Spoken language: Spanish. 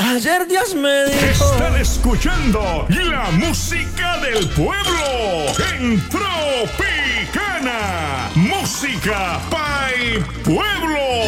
Ayer Dios me dijo. Están escuchando la música del pueblo en Tropicana. Música Pai Pueblo.